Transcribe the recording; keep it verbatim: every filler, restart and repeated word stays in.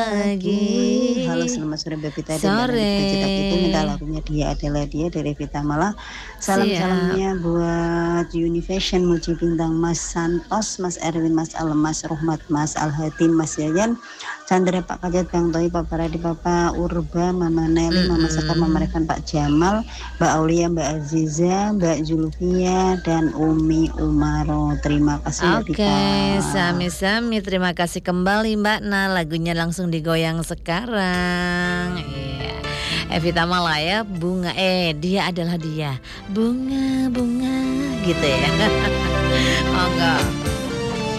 lagi. Halo selamat sore Mbak Vita dan Mbak Nani Cita Itu minta Sore. lagunya Dia Adalah Dia dari Vita Mala. Siap. Salam-salamnya buat Univision, Muji Bintang, Mas Santos, Mas Erwin, Mas Alem, Mas Rohmat, Mas Al-Hatim, Mas Yayan, Chandra, Pak Kajat, Bang Toi, Papa Radi, Papa Urba, Mama Nelly, Mama Sekar, Mama Mhm. Rekan, Pak Jamal, Mbak Aulia, Mbak Aziza, Mbak Julfia, dan Umi Umaro. Terima kasih Mbak Oke, Vita. sami-sami. Terima kasih kembali Mbak Na. Lagunya langsung digoyang sekarang. Iya. Evita Mala ya, bunga eh dia adalah dia. Bunga, bunga gitu ya. Monggo.